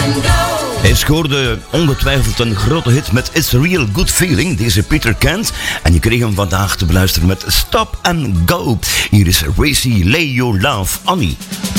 Hij scoorde ongetwijfeld een grote hit met It's a Real Good Feeling, deze Peter Kent. En je kreeg hem vandaag te beluisteren met Stop and Go. Hier is Racy, Lay Your Love, Annie.